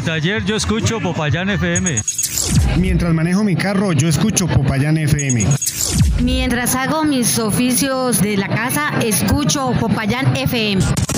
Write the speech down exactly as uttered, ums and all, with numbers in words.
taller yo escucho Popayán F M. Mientras manejo mi carro yo escucho Popayán F M. Mientras hago mis oficios de la casa escucho Popayán F M.